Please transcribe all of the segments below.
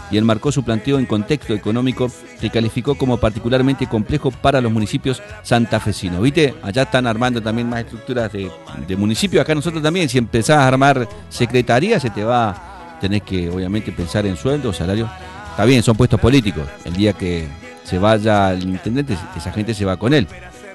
y enmarcó su planteo en contexto económico que calificó como particularmente complejo para los municipios santafesinos. ¿Viste? Allá están armando también más estructuras de municipios, acá nosotros también, si empezás a armar secretaría, tenés que obviamente pensar en sueldos, salarios. Está bien, son puestos políticos. El día que se vaya el intendente, esa gente se va con él.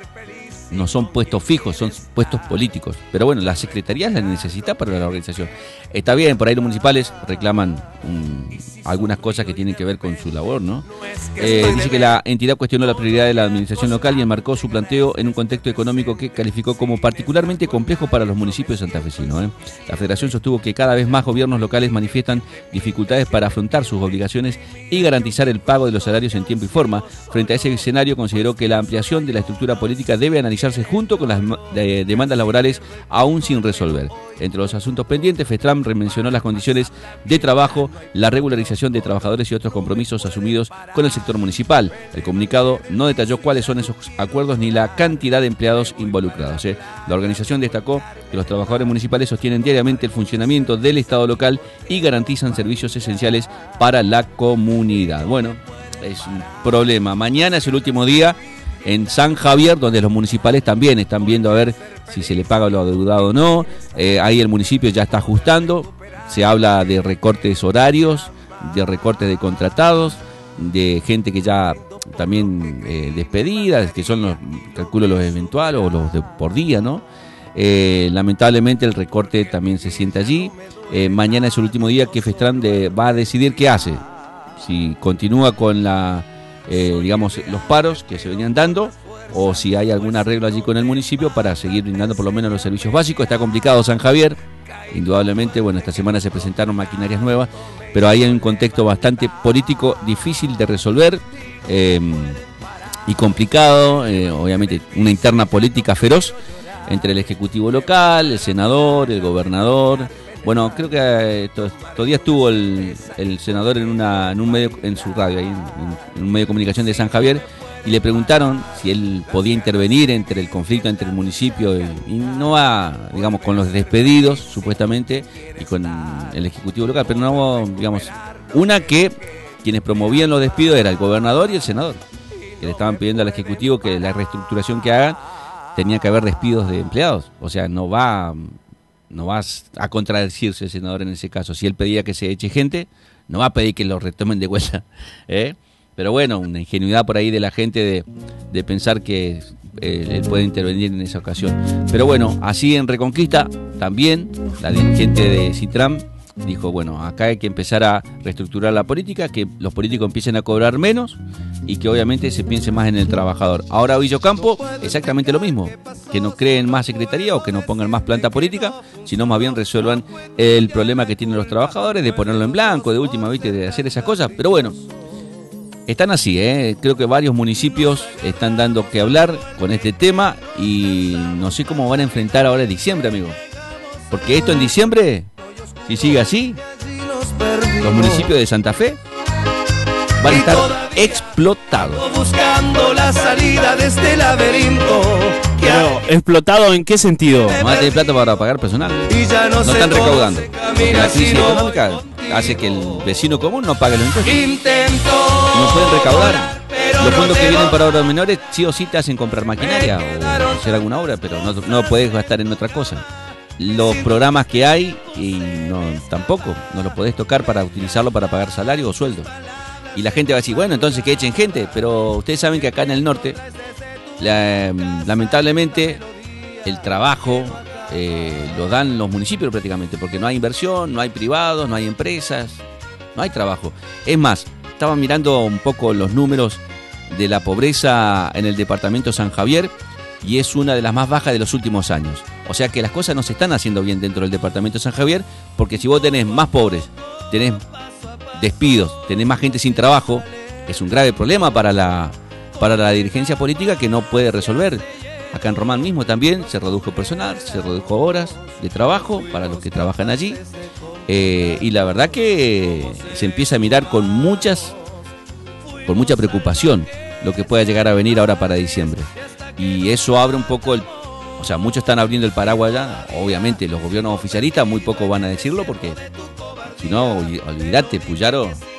No son puestos fijos, son puestos políticos. Pero bueno, las secretarías las necesita para la organización. Está bien, por ahí los municipales reclaman algunas cosas que tienen que ver con su labor, ¿no? Dice que la entidad cuestionó la prioridad de la administración local y enmarcó su planteo en un contexto económico que calificó como particularmente complejo para los municipios santafesinos. La federación sostuvo que cada vez más gobiernos locales manifiestan dificultades para afrontar sus obligaciones y garantizar el pago de los salarios en tiempo y forma. Frente a ese escenario, consideró que la ampliación de la estructura política debe analizarse junto con las demandas laborales aún sin resolver. Entre los asuntos pendientes, FETRAM mencionó las condiciones de trabajo, la regularización de trabajadores y otros compromisos asumidos con el sector municipal. El comunicado no detalló cuáles son esos acuerdos ni la cantidad de empleados involucrados. La organización destacó que los trabajadores municipales sostienen diariamente el funcionamiento del Estado local y garantizan servicios esenciales para la comunidad. Bueno, es un problema. Mañana es el último día en San Javier, donde los municipales también están viendo a ver si se le paga lo adeudado o no. Ahí el municipio ya está ajustando. Se habla de recortes horarios, de recortes de contratados, de gente que ya también despedida, que son los, calculo, los eventuales o los de por día, ¿no? Lamentablemente el recorte también se siente allí. Mañana es el último día que FETRAM va a decidir qué hace. Si continúa con digamos, los paros que se venían dando, o si hay algún arreglo allí con el municipio para seguir brindando por lo menos los servicios básicos. Está complicado San Javier, indudablemente. Bueno, esta semana se presentaron maquinarias nuevas, pero ahí hay un contexto bastante político difícil de resolver y complicado, obviamente una interna política feroz entre el ejecutivo local, el senador, el gobernador. Bueno, creo que todavía estuvo el senador en un medio, en su radio, ahí, en un medio de comunicación de San Javier, y le preguntaron si él podía intervenir entre el conflicto entre el municipio y no va, digamos, con los despedidos, supuestamente, y con el ejecutivo local, pero no, digamos, que quienes promovían los despidos era el gobernador y el senador, que le estaban pidiendo al ejecutivo que la reestructuración que hagan tenía que haber despidos de empleados. O sea, no va a contradecirse el senador en ese caso. Si él pedía que se eche gente, no va a pedir que lo retomen de vuelta. Pero bueno, una ingenuidad por ahí de la gente de pensar que él puede intervenir en esa ocasión. Pero bueno, así en Reconquista también la dirigente de Citram dijo, bueno, acá hay que empezar a reestructurar la política, que los políticos empiecen a cobrar menos y que obviamente se piense más en el trabajador. Ahora Villocampo, exactamente lo mismo, que no creen más secretaría o que no pongan más planta política, sino más bien resuelvan el problema que tienen los trabajadores, de ponerlo en blanco, de última, ¿viste?, de hacer esas cosas. Pero bueno, están así, creo que varios municipios están dando que hablar con este tema y no sé cómo van a enfrentar ahora en diciembre, amigo. Porque esto en diciembre, si sigue así, los municipios de Santa Fe van a estar explotados. Buscando la salida de este laberinto. Pero, ¿explotado en qué sentido? No van a tener plata para pagar personal. No están recaudando. Porque la crisis económica hace que el vecino común no pague los impuestos. No pueden recaudar. Los fondos que vienen para obras menores sí o sí te hacen comprar maquinaria o hacer alguna obra, pero no puedes gastar en otra cosa. Los programas que hay y tampoco no los podés tocar para utilizarlo para pagar salario o sueldo. Y la gente va a decir, bueno, entonces que echen gente, pero ustedes saben que acá en el norte lamentablemente el trabajo lo dan los municipios prácticamente, porque no hay inversión, no hay privados, no hay empresas, no hay trabajo. Es más, estaba mirando un poco los números de la pobreza en el departamento San Javier y es una de las más bajas de los últimos años. O sea que las cosas no se están haciendo bien dentro del departamento San Javier, porque si vos tenés más pobres, tenés despidos, tenés más gente sin trabajo, es un grave problema para la dirigencia política que no puede resolver. Acá en Román mismo también se redujo personal, se redujo horas de trabajo para los que trabajan allí, y la verdad que se empieza a mirar con mucha preocupación lo que pueda llegar a venir ahora para diciembre. Y eso abre un poco o sea, muchos están abriendo el paraguas ya. Obviamente los gobiernos oficialistas muy poco van a decirlo, porque si no, olvídate, Puyaro